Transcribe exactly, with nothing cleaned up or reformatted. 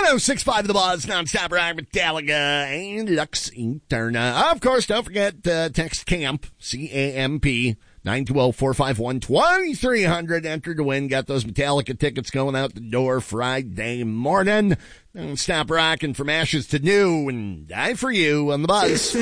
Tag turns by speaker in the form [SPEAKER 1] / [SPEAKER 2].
[SPEAKER 1] oh six five The Buzz, nonstop rock, Metallica, and Lux Eterna. Of course, don't forget, uh, text CAMP, C A M P, nine two zero, four five one, two three zero zero. Enter to win. Got those Metallica tickets going out the door Friday morning. Don't stop rocking from ashes to new and die for you on The Buzz.